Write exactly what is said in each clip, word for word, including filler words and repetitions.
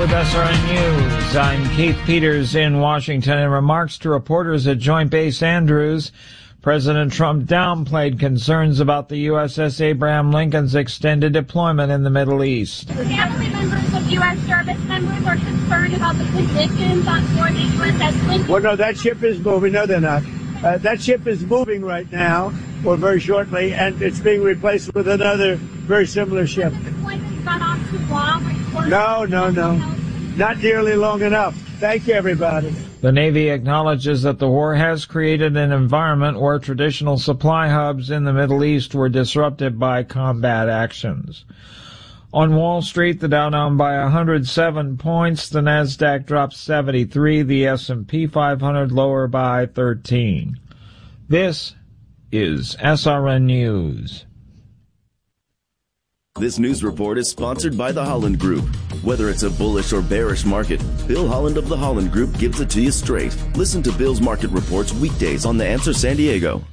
With S R N News, I'm Keith Peters in Washington. In remarks to reporters at Joint Base Andrews, President Trump downplayed concerns about the U S S Abraham Lincoln's extended deployment in the Middle East. Family members of U S service members are concerned about the conditions on board the U S S Lincoln. Well, no, that ship is moving. No, they're not. Uh, that ship is moving right now, or very shortly, and it's being replaced with another very similar ship. The deployment's gone on too long. Like no, no, no. Not nearly long enough. Thank you, everybody. The Navy acknowledges that the war has created an environment where traditional supply hubs in the Middle East were disrupted by combat actions. On Wall Street, the Dow down by one hundred seven points, the Nasdaq dropped seventy-three, the S and P five hundred lower by thirteen. This is S R N News. This news report is sponsored by the Holland Group. Whether it's a bullish or bearish market, Bill Holland of the Holland Group gives it to you straight. Listen to Bill's market reports weekdays on The Answer San Diego.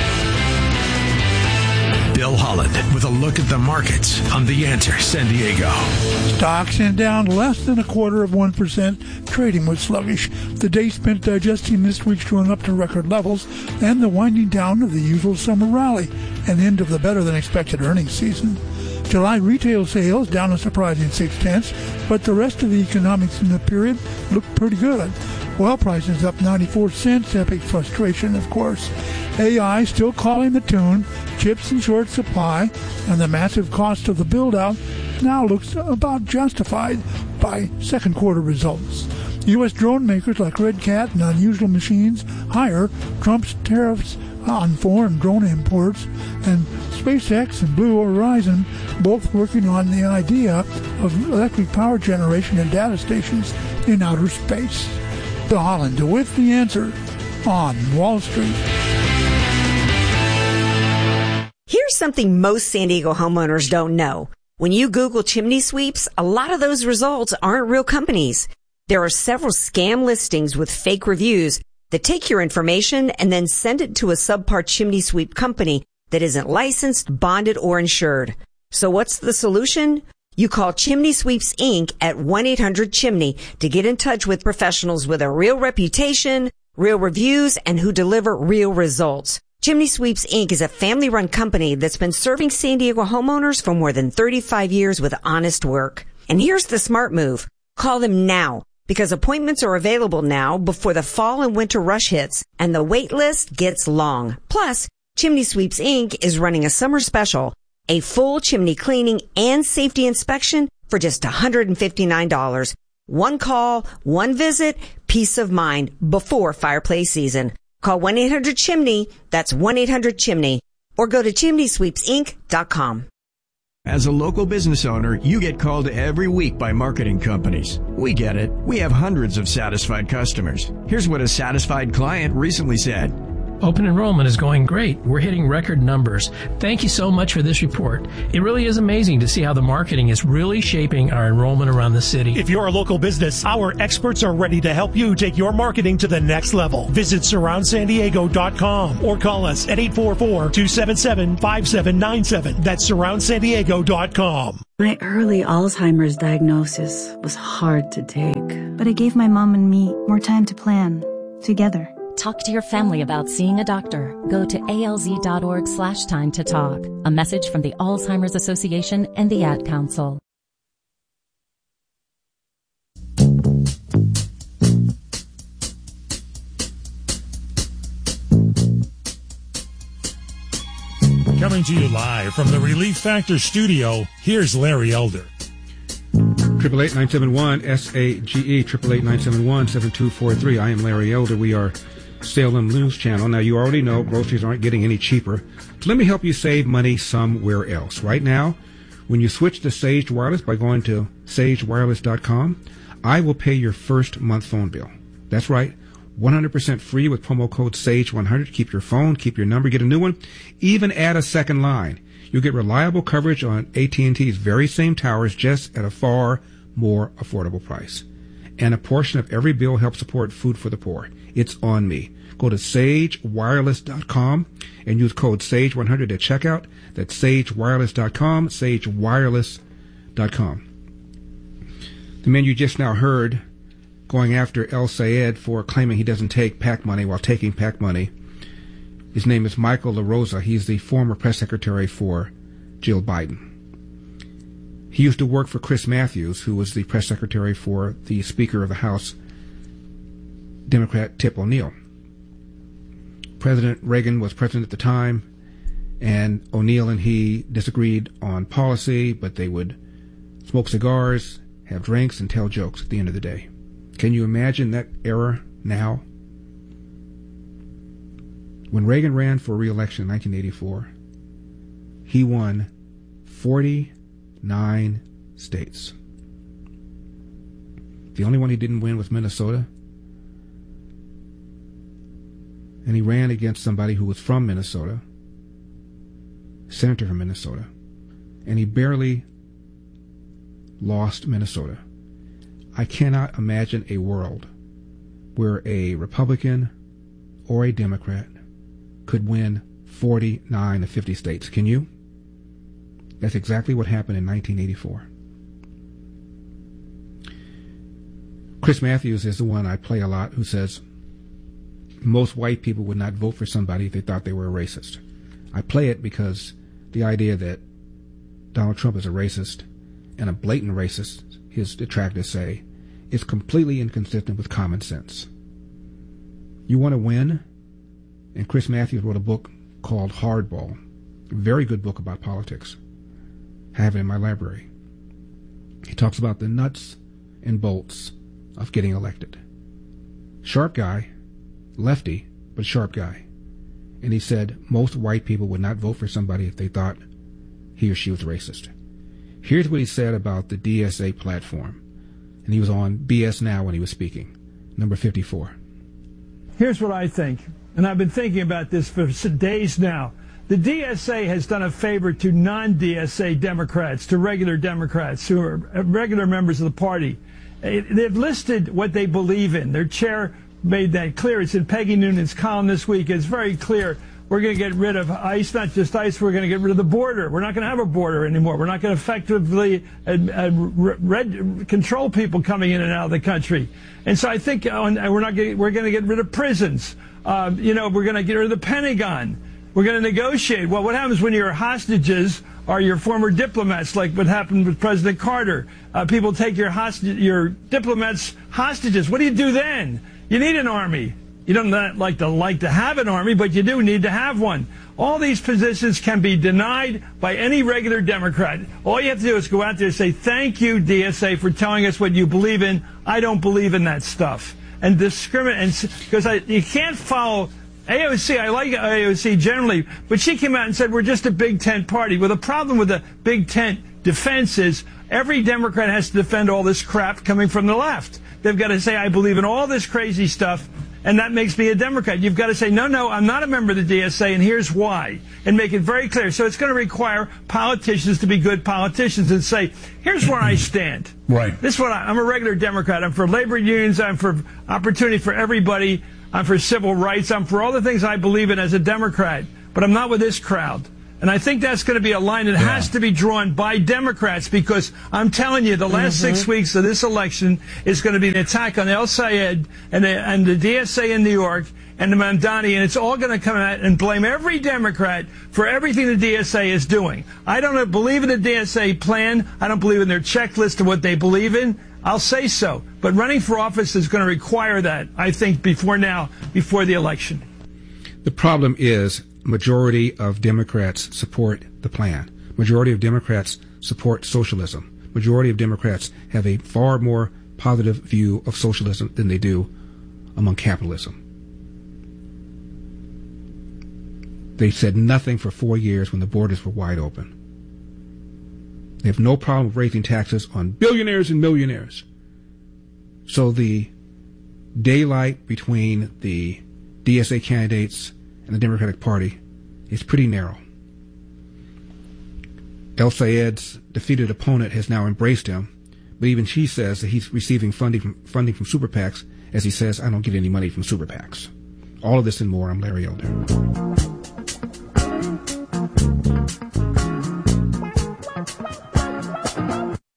Bill Holland with a look at the markets on The Answer San Diego. Stocks in down less than a quarter of one percent. Trading was sluggish. The day spent digesting this week's run up to record levels and the winding down of the usual summer rally, an end of the better-than-expected earnings season. July retail sales down a surprising six-tenths, but the rest of the economics in the period looked pretty good. Oil prices up ninety-four cents, epic frustration, of course. A I still calling the tune, chips in short supply, and the massive cost of the build-out now looks about justified by second quarter results. U S drone makers like Red Cat and Unusual Machines higher Trump's tariffs on foreign drone imports, and SpaceX and Blue Horizon both working on the idea of electric power generation and data stations in outer space. The Holland with The Answer on Wall Street. Here's something most San Diego homeowners don't know. When you Google chimney sweeps, a lot of those results aren't real companies. There are several scam listings with fake reviews that take your information and then send it to a subpar chimney sweep company that isn't licensed, bonded, or insured. So what's the solution? You call Chimney Sweeps Incorporated at one eight hundred chimney to get in touch with professionals with a real reputation, real reviews, and who deliver real results. Chimney Sweeps Incorporated is a family-run company that's been serving San Diego homeowners for more than thirty-five years with honest work. And here's the smart move. Call them now, because appointments are available now before the fall and winter rush hits, and the wait list gets long. Plus, Chimney Sweeps Incorporated is running a summer special, a full chimney cleaning and safety inspection for just one hundred fifty-nine dollars. One call, one visit, peace of mind before fireplace season. Call one eight hundred chimney, that's one eight hundred chimney, or go to chimney sweeps inc dot com. As a local business owner, you get called every week by marketing companies. We get it. We have hundreds of satisfied customers. Here's what a satisfied client recently said. Open enrollment is going great. We're hitting record numbers. Thank you so much for this report. It really is amazing to see how the marketing is really shaping our enrollment around the city. If you're a local business, our experts are ready to help you take your marketing to the next level. Visit surround san diego dot com or call us at eight four four, two seven seven, five seven nine seven. That's surround san diego dot com. My early Alzheimer's diagnosis was hard to take. But it gave my mom and me more time to plan together. Talk to your family about seeing a doctor. Go to alz.org slash time to talk. A message from the Alzheimer's Association and the Ad Council. Coming to you live from the Relief Factor studio, here's Larry Elder. Triple eight nine seven one S A G E triple eight nine seven one seven two four three. I am Larry Elder. We are Salem News Channel. Now, you already know groceries aren't getting any cheaper. So let me help you save money somewhere else. Right now, when you switch to Sage Wireless by going to sage wireless dot com, I will pay your first month phone bill. That's right, one hundred percent free with promo code sage one hundred. Keep your phone, keep your number, get a new one, even add a second line. You'll get reliable coverage on A T and T's very same towers, just at a far more affordable price. And a portion of every bill helps support food for the poor. It's on me. Go to sage wireless dot com and use code sage one hundred at checkout. That's sage wireless dot com, sage wireless dot com. The man you just now heard going after El Sayed for claiming he doesn't take PAC money while taking PAC money, his name is Michael LaRosa. He's the former press secretary for Jill Biden. He used to work for Chris Matthews, who was the press secretary for the Speaker of the House, Democrat Tip O'Neill. President Reagan was president at the time, and O'Neill and he disagreed on policy, but they would smoke cigars, have drinks, and tell jokes at the end of the day. Can you imagine that era now? When Reagan ran for re-election in nineteen eighty-four, he won forty-nine states. The only one he didn't win was Minnesota. And he ran against somebody who was from Minnesota, senator from Minnesota, and he barely lost Minnesota. I cannot imagine a world where a Republican or a Democrat could win forty-nine of fifty states. Can you? That's exactly what happened in nineteen eighty-four. Chris Matthews is the one I play a lot who says most white people would not vote for somebody if they thought they were a racist. I play it because the idea that Donald Trump is a racist and a blatant racist, his detractors say, is completely inconsistent with common sense. You want to win? And Chris Matthews wrote a book called Hardball, a very good book about politics. I have it in my library. He talks about the nuts and bolts of getting elected. Sharp guy, lefty, but sharp guy. And he said most white people would not vote for somebody if they thought he or she was racist. Here's what he said about the D S A platform. And he was on B S Now when he was speaking. Number fifty-four. Here's what I think, and I've been thinking about this for days now. The D S A has done a favor to non-D S A Democrats, to regular Democrats who are regular members of the party. They've listed what they believe in. Their chair made that clear. It's in Peggy Noonan's column this week. It's very clear. We're going to get rid of ICE, not just ICE. We're going to get rid of the border. We're not going to have a border anymore. We're not going to effectively uh, uh, red, control people coming in and out of the country. And so I think uh, we're not getting, we're going to get rid of prisons. Uh, you know, we're going to get rid of the Pentagon. We're going to negotiate. Well, what happens when your hostages are your former diplomats, like what happened with President Carter? Uh, people take your hostage, your diplomats hostages. What do you do then? You need an army. You don't like to like to have an army, but you do need to have one. All these positions can be denied by any regular Democrat. All you have to do is go out there and say, thank you, D S A, for telling us what you believe in. I don't believe in that stuff. And discriminate, because you can't follow A O C. I like A O C generally, but she came out and said we're just a big tent party. Well, the problem with the big tent defense is every Democrat has to defend all this crap coming from the left. They've got to say, I believe in all this crazy stuff, and that makes me a Democrat. You've got to say, no, no, I'm not a member of the D S A, and here's why, and make it very clear. So it's going to require politicians to be good politicians and say, here's where I stand. Right. This is what I, I'm a regular Democrat. I'm for labor unions. I'm for opportunity for everybody. I'm for civil rights. I'm for all the things I believe in as a Democrat, but I'm not with this crowd. And I think that's going to be a line that yeah. has to be drawn by Democrats, because I'm telling you, the last mm-hmm. six weeks of this election is going to be an attack on El Sayed and the, and the D S A in New York and the Mamdani, and it's all going to come out and blame every Democrat for everything the D S A is doing. I don't believe in the D S A plan. I don't believe in their checklist of what they believe in. I'll say so. But running for office is going to require that, I think, before now, before the election. The problem is majority of Democrats support the plan. Majority of Democrats support socialism. Majority of Democrats have a far more positive view of socialism than they do among capitalism. They said nothing for four years when the borders were wide open. They have no problem with raising taxes on billionaires and millionaires. So the daylight between the D S A candidates and the Democratic Party is pretty narrow. El Sayed's defeated opponent has now embraced him, but even she says that he's receiving funding from, funding from super PACs, as he says, I don't get any money from super PACs. All of this and more. I'm Larry Elder. Healthcare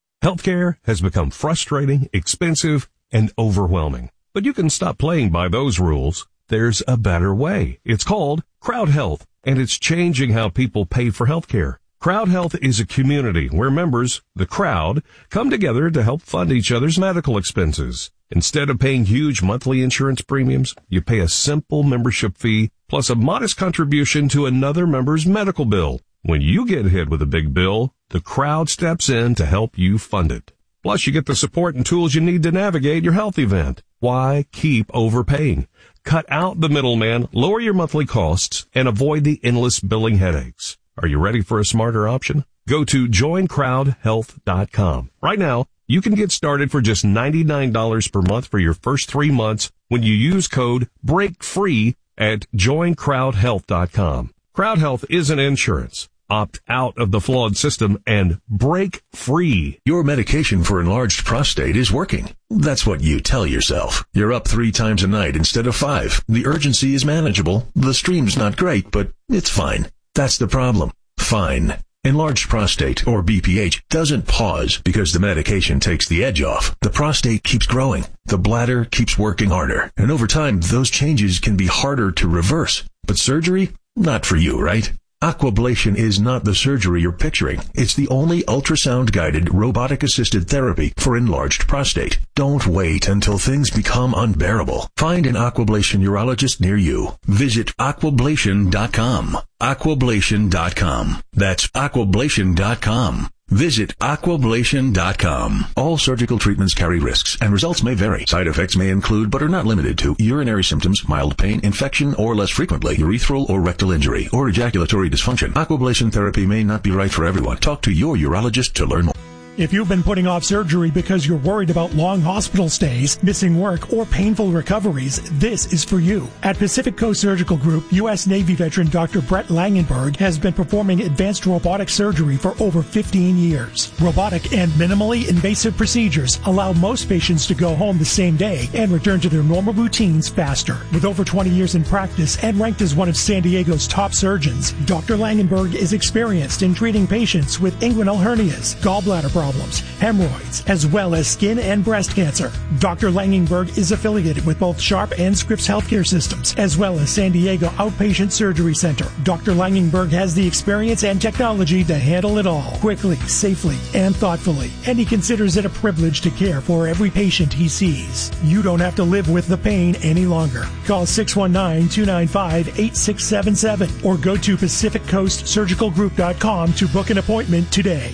Healthcare has become frustrating, expensive, and overwhelming. But you can stop playing by those rules. There's a better way. It's called Crowd Health, and it's changing how people pay for healthcare. Crowd Health is a community where members, the crowd, come together to help fund each other's medical expenses. Instead of paying huge monthly insurance premiums, you pay a simple membership fee plus a modest contribution to another member's medical bill. When you get hit with a big bill, the crowd steps in to help you fund it. Plus, you get the support and tools you need to navigate your health event. Why keep overpaying? Cut out the middleman, lower your monthly costs, and avoid the endless billing headaches. Are you ready for a smarter option? Go to join crowd health dot com. Right now, you can get started for just ninety-nine dollars per month for your first three months when you use code BREAKFREE at join crowd health dot com. Crowd Health isn't insurance. Opt out of the flawed system and break free. Your medication for enlarged prostate is working. That's what you tell yourself. You're up three times a night instead of five. The urgency is manageable. The stream's not great, but it's fine. That's the problem. Fine. Enlarged prostate, or B P H, doesn't pause because the medication takes the edge off. The prostate keeps growing. The bladder keeps working harder. And over time, those changes can be harder to reverse. But surgery? Not for you, right? Aquablation is not the surgery you're picturing. It's the only ultrasound-guided, robotic-assisted therapy for enlarged prostate. Don't wait until things become unbearable. Find an Aquablation urologist near you. Visit aquablation dot com. aquablation dot com. That's aquablation dot com. Visit aquablation dot com. All surgical treatments carry risks, and results may vary. Side effects may include, but are not limited to, urinary symptoms, mild pain, infection, or less frequently, urethral or rectal injury, or ejaculatory dysfunction. Aquablation therapy may not be right for everyone. Talk to your urologist to learn more. If you've been putting off surgery because you're worried about long hospital stays, missing work, or painful recoveries, this is for you. At Pacific Coast Surgical Group, U S Navy veteran Doctor Brett Langenberg has been performing advanced robotic surgery for over fifteen years. Robotic and minimally invasive procedures allow most patients to go home the same day and return to their normal routines faster. With over twenty years in practice and ranked as one of San Diego's top surgeons, Doctor Langenberg is experienced in treating patients with inguinal hernias, gallbladder problems, Problems, hemorrhoids, as well as skin and breast cancer. Doctor Langenberg is affiliated with both Sharp and Scripps Healthcare Systems, as well as San Diego Outpatient Surgery Center. Doctor Langenberg has the experience and technology to handle it all, quickly, safely, and thoughtfully. And he considers it a privilege to care for every patient he sees. You don't have to live with the pain any longer. Call six one nine, two nine five, eight six seven seven or go to pacific coast surgical group dot com to book an appointment today.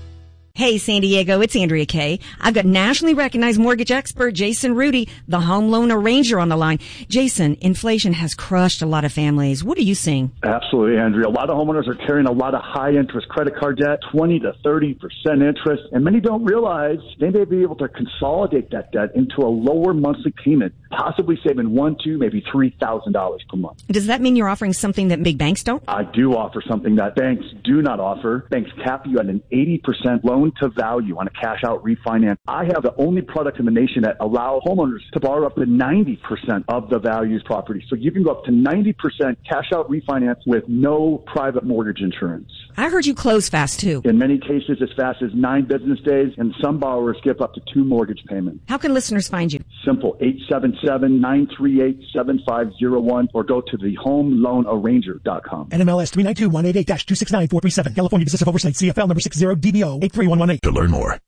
Hey, San Diego, it's Andrea Kay. I've got nationally recognized mortgage expert Jason Rudy, the home loan arranger, on the line. Jason, inflation has crushed a lot of families. What are you seeing? Absolutely, Andrea. A lot of homeowners are carrying a lot of high-interest credit card debt, twenty to thirty percent interest, and many don't realize they may be able to consolidate that debt into a lower monthly payment, possibly saving one, two, maybe three thousand dollars per month. Does that mean you're offering something that big banks don't? I do offer something that banks do not offer. Banks cap you at an eighty percent loan to value on a cash out refinance. I have the only product in the nation that allows homeowners to borrow up to ninety percent of the value's property. So you can go up to ninety percent cash out refinance with no private mortgage insurance. I heard you close fast too. In many cases, as fast as nine business days, and some borrowers skip up to two mortgage payments. How can listeners find you? Simple, eight seven seven, nine three eight, seven five zero one, or go to the home loan arranger dot com. N M L S three nine two one eight eight dash two six nine four three seven. California Business of Oversight, C F L number six zero D B O eight three one one eight. To learn more,